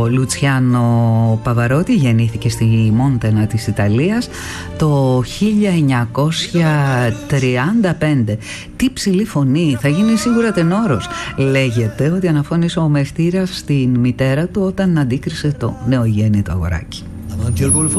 Λουτσιάνο Παβαρότη γεννήθηκε στη Μόντενα της Ιταλίας το 1935. Τι ψηλή φωνή, θα γίνει σίγουρα τενόρος. Λέγεται ότι αναφώνησε ο Μευτήρας στην μητέρα του όταν αντίκρισε το νεογέννητο αγοράκι.